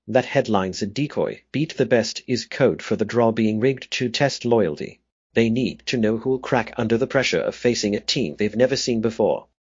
That headline's a decoy. Beat the best is code for the draw being rigged to test loyalty. They need to know who'll crack under the pressure of facing a team they've never seen before.